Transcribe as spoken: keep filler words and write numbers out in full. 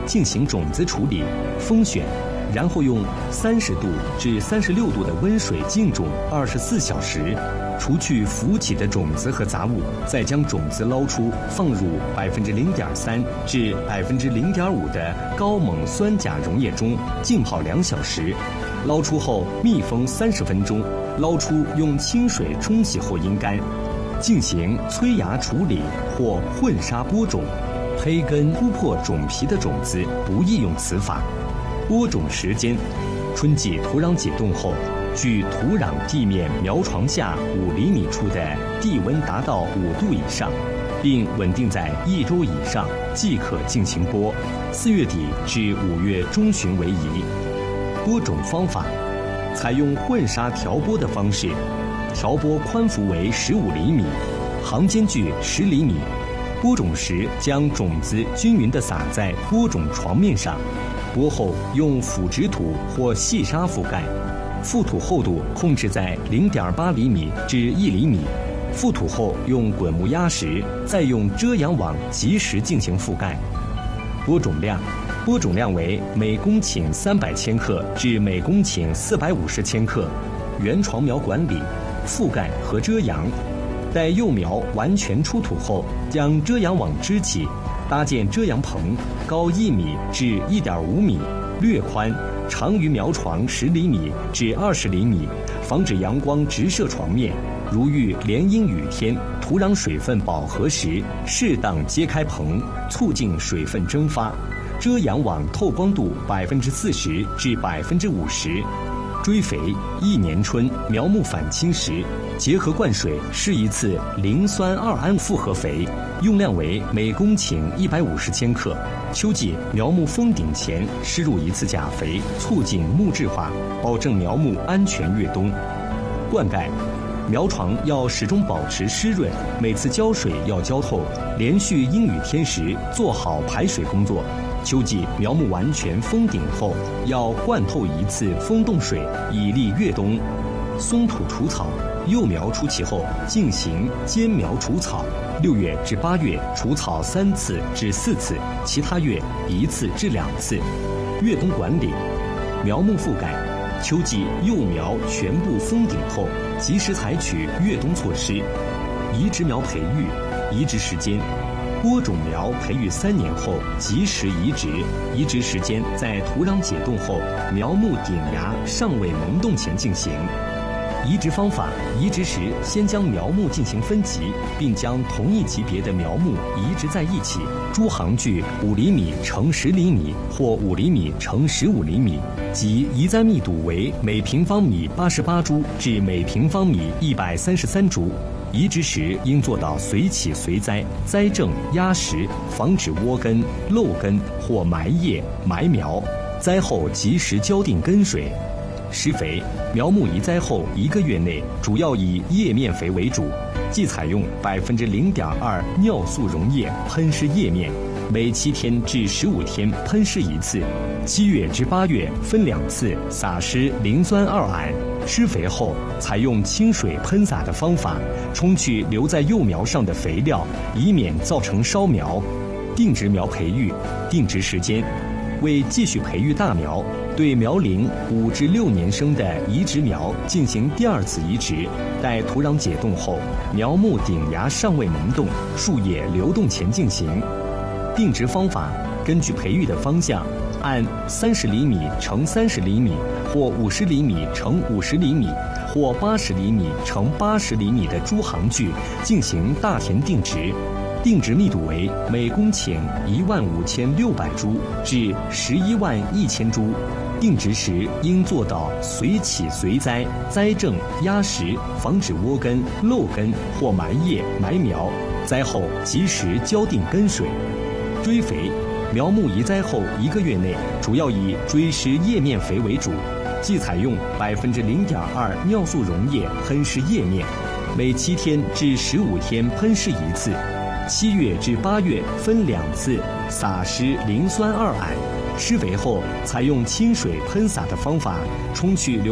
进行种子处理、封选，然后用三十度至三十六度的温水浸种二十四小时，除去浮起的种子和杂物，再将种子捞出，放入百分之零点三至百分之零点五的高锰酸钾溶液中浸泡两小时，捞出后密封三十分钟，捞出用清水冲洗后阴干，进行催芽处理或混沙播种。胚根突破种皮的种子不宜用此法。播种时间：春季土壤解冻后，距土壤地面苗床下五厘米处的地温达到五度以上，并稳定在一周以上，即可进行播。四月底至五月中旬为宜。播种方法：采用混沙调播的方式，调播宽幅为十五厘米，行间距十厘米。播种时将种子均匀地撒在播种床面上，播后用腐殖土或细沙覆盖，覆土厚度控制在零点八厘米至一厘米。覆土后用滚木压实，再用遮阳网及时进行覆盖。播种量：播种量为每公顷三百千克至每公顷四百五十千克。原床苗管理、覆盖和遮阳。待幼苗完全出土后，将遮阳网支起，搭建遮阳棚，高一米至一点五米，略宽，长于苗床十厘米至二十厘米，防止阳光直射床面。如遇连阴雨天，土壤水分饱和时，适当揭开棚，促进水分蒸发。遮阳网透光度百分之四十至百分之五十。追肥：一年春苗木返青时，结合灌水施一次磷酸二铵复合肥，用量为每公顷一百五十千克。秋季苗木封顶前施入一次钾肥，促进木质化，保证苗木安全越冬。灌溉：苗床要始终保持湿润，每次浇水要浇透，连续阴雨天时做好排水工作。秋季苗木完全封顶后，要灌透一次风冻水，以利越冬。松土除草：幼苗出期后进行间苗除草，六月至八月除草三次至四次，其他月一次至两次。越冬管理：苗木覆盖：秋季幼苗全部封顶后，及时采取越冬措施。移植苗培育：移植时间：播种苗培育三年后及时移植，移植时间在土壤解冻后，苗木顶芽尚未萌动前进行。移植方法：移植时先将苗木进行分级，并将同一级别的苗木移植在一起，株行距五厘米乘十厘米或五厘米乘十五厘米，即移栽密度为每平方米八十八株至每平方米一百三十三株。移植时应做到随起随栽，栽正压实，防止窝根、漏根或埋叶、埋苗。栽后及时浇定根水。施肥：苗木移栽后一个月内，主要以叶面肥为主，即采用百分之零点二尿素溶液喷施叶面，每七天至十五天喷施一次。七月至八月分两次撒施磷酸二铵。施肥后，采用清水喷洒的方法，冲去留在幼苗上的肥料，以免造成烧苗。定植苗培育：定植时间：为继续培育大苗，对苗龄五至六年生的移植苗进行第二次移植。待土壤解冻后，苗木顶芽尚未萌动，树叶流动前进行。定植方法：根据培育的方向，按三十厘米乘三十厘米，或五十厘米乘五十厘米，或八十厘米乘八十厘米的株行距进行大田定植。定植密度为每公顷一万五千六百株至十一万一千株。定植时应做到随起随栽，栽正压实，防止窝根、漏根或埋叶、埋苗。栽后及时浇定根水。追肥：苗木移栽后一个月内，主要以追施叶面肥为主，即采用百分之零点二尿素溶液喷施叶面，每七天至十五天喷施一次。七月至八月分两次撒施磷酸二铵。施肥后，采用清水喷洒的方法冲去流